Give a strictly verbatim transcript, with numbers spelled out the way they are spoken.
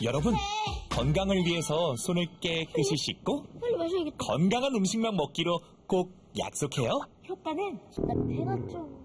여러분, 건강을 위해서 손을 깨끗이 씻고 빨리 마셔야겠다. 건강한 음식만 먹기로 꼭 약속해요. 효과는 나 배가 좀...